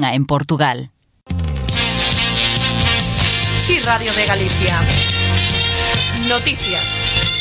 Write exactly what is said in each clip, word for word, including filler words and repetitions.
Gana en Portugal. Sí, Radio de Galicia. Noticias.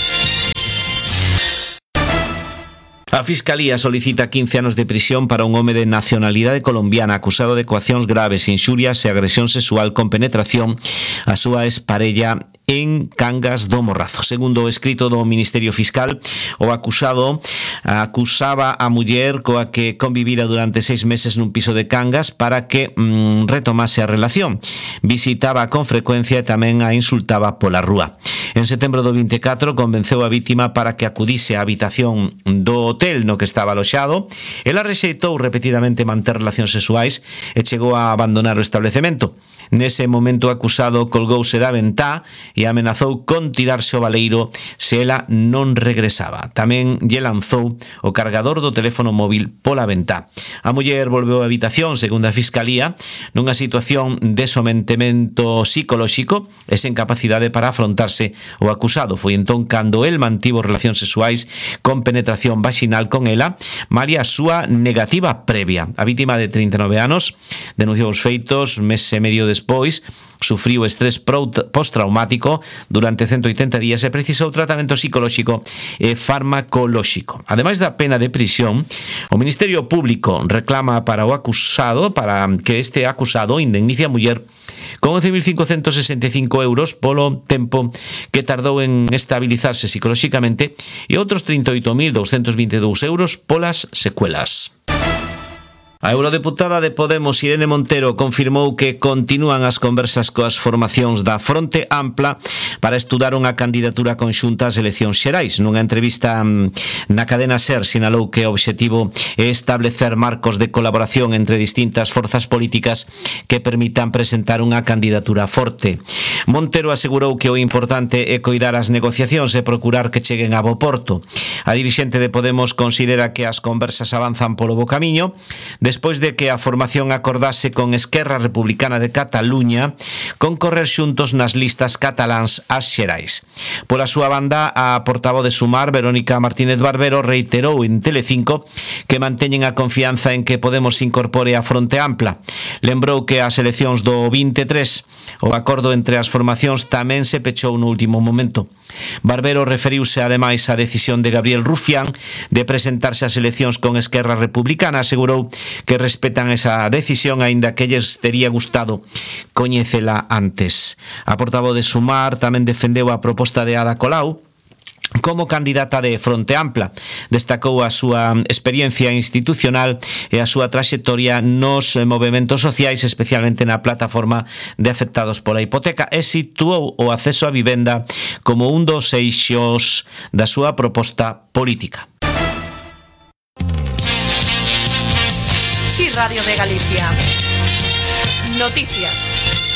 A Fiscalía solicita quince anos de prisión para un home de nacionalidade colombiana acusado de coaccións graves, inxurias e agresión sexual con penetración a súa exparella en Cangas do Morrazo. Segundo o escrito do Ministerio Fiscal, o acusado acusaba a muller coa que convivira durante seis meses nun piso de Cangas para que mm, retomase a relación. Visitaba con frecuencia e tamén a insultaba pola rúa. En setembro do vinte e catro convenceu a vítima para que acudise á habitación do hotel no que estaba aloxado. Ela rexeitou repetidamente manter relacións sexuais e chegou a abandonar o establecemento. Nese momento o acusado colgouse da ventá e amenazou con tirarse ao baleiro se ela non regresaba. Tamén lle lanzou o cargador do teléfono móvil pola ventá. A muller volveu á habitación, segundo a Fiscalía, nunha situación de sometemento psicolóxico e sen capacidade para afrontarse o acusado. Foi entón cando el mantivo relacións sexuais con penetración vaginal con ela, malia a súa negativa previa. A vítima de trinta e nove anos denunciou os feitos mes e medio despois, sufriu estrés postraumático durante ciento oitenta días e precisou tratamento psicolóxico e farmacolóxico. Ademais da pena de prisión, o Ministerio Público reclama para o acusado, para que este acusado indemnice a muller con once mil cincocentos sesenta e cinco euros polo tempo que tardou en estabilizarse psicolóxicamente e outros trinta e oito mil douscentos vinte e dous euros polas secuelas. A eurodeputada de Podemos, Irene Montero, confirmou que continúan as conversas coas formacións da Fronte Ampla para estudar unha candidatura conxunta ás eleccións xerais. Nunha entrevista na cadena SER sinalou que o obxectivo é establecer marcos de colaboración entre distintas forzas políticas que permitan presentar unha candidatura forte. Montero asegurou que o importante é coidar as negociacións e procurar que cheguen a bo porto. A dirixente de Podemos considera que as conversas avanzan polo bo camiño, despois de que a formación acordase con Esquerra Republicana de Cataluña concorrer xuntos nas listas cataláns ás xerais. Pola súa banda, a portavoz de Sumar, Verónica Martínez Barbero, reiterou en Telecinco que manteñen a confianza en que Podemos incorpore a Fronte Ampla. Lembrou que as eleccións do vinte e tres o acordo entre as formacións tamén se pechou no último momento. Barbero referiuse ademais á decisión de Gabriel Rufián de presentarse ás eleccións con Esquerra Republicana. Asegurou que respetan esa decisión, aínda que lles tería gustado coñecela antes. A portavoz de Sumar tamén defendeu a proposta de Ada Colau como candidata de Fronte Ampla. Destacou a súa experiencia institucional e a súa traxectoria nos movementos sociais, especialmente na plataforma de afectados pola hipoteca, e situou o acceso á vivenda como un dos eixos da súa proposta política. Sí, Radio de Galicia. Noticias.